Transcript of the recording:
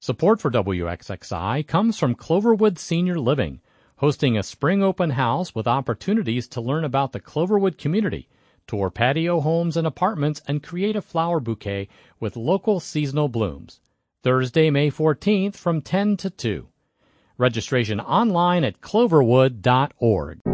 Support for WXXI comes from Cloverwood Senior Living, hosting a spring open house with opportunities to learn about the Cloverwood community, tour patio homes and apartments, and create a flower bouquet with local seasonal blooms. Thursday, May 14th from 10 to 2. Registration online at cloverwood.org.